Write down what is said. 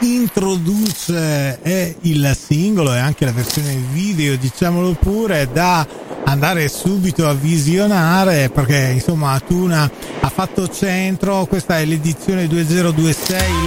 introduce il singolo e anche la versione video, diciamolo pure, da andare subito a visionare, perché insomma Tuna ha fatto centro. Questa è l'edizione 2026